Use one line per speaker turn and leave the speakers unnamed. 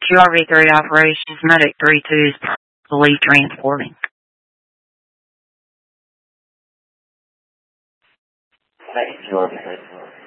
QRV3 operations, Medic 3-2 is believed transporting.
Medic QRV3.